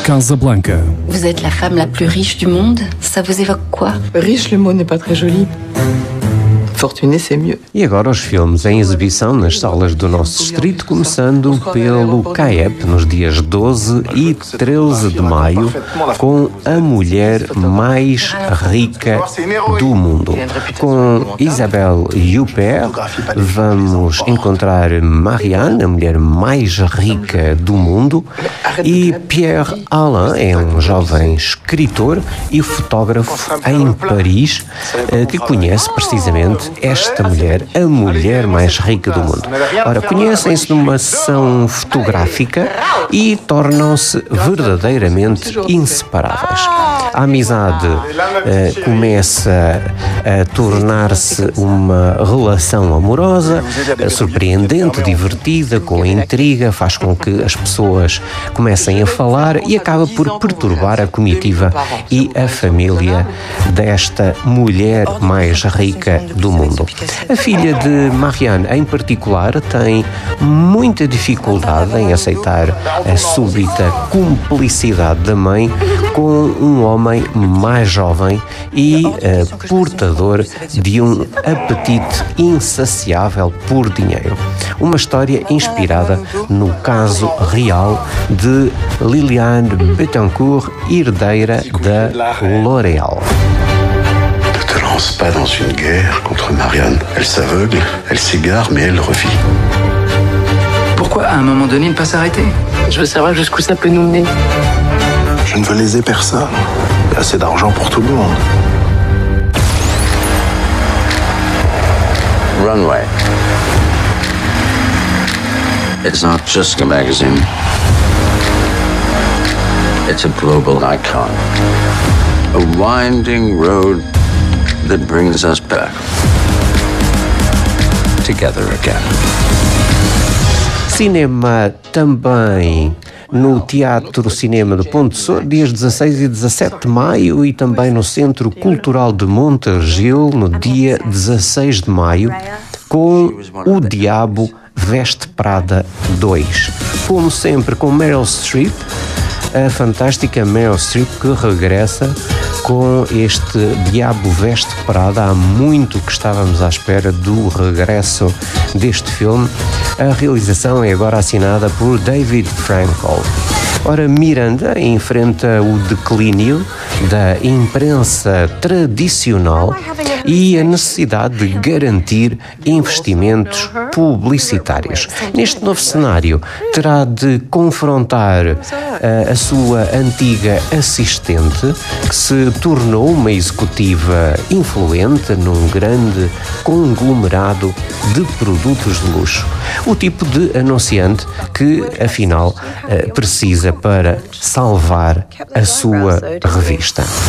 Casablanca. Vous êtes la femme la plus riche du monde? Ça vous évoque quoi? Riche, le mot n'est pas très joli. Fortuné, c'est mieux. E agora os filmes em exibição nas salas do nosso distrito, começando pelo CAEP, nos dias 12 e 13 de maio, com A Mulher Mais Rica do Mundo. Com Isabelle Huppert, vamos encontrar Marianne, a mulher mais rica do mundo, e Pierre Alain é um jovem escritor e fotógrafo em Paris, que conhece precisamente esta mulher, a mulher mais rica do mundo. Ora, conhecem-se numa sessão fotográfica e tornam-se verdadeiramente inseparáveis. A amizade começa a tornar-se uma relação amorosa, surpreendente, divertida, com intriga, faz com que as pessoas comecem a falar e acaba por perturbar a comitiva e a família desta mulher mais rica do mundo. A filha de Marianne, em particular, tem muita dificuldade em aceitar a súbita cumplicidade da mãe com um homem mais jovem e portador de um apetite insaciável por dinheiro. Uma história inspirada no caso real de Liliane Bettencourt, herdeira da L'Oréal. Ne te lance pas dans une guerre contre Marianne. Elle s'aveugle, elle s'égare, mais elle revit. Pourquoi, à un moment donné, ne pas s'arrêter? Je veux savoir jusqu'où ça peut nous mener. Je ne veux léser personne. Il y a assez d'argent pour tout le monde. Runway. It's not just a magazine. It's a global icon. A winding road that brings us back together again. Cinema também no Teatro Cinema do Pont de Sor, dias 16 e 17 de maio, e também no Centro Cultural de Montargil, no dia 16 de maio, com O Diabo Veste Prada 2. Como sempre, com Meryl Streep, a fantástica Meryl Streep, que regressa com este Diabo Veste Prada. Há muito que estávamos à espera do regresso deste filme. A realização é agora assinada por David Frankel. Ora, Miranda enfrenta o declínio da imprensa tradicional e a necessidade de garantir investimentos publicitários. Neste novo cenário, terá de confrontar a sua antiga assistente, que se tornou uma executiva influente num grande conglomerado de produtos de luxo. O tipo de anunciante que, afinal, precisa para salvar a sua revista.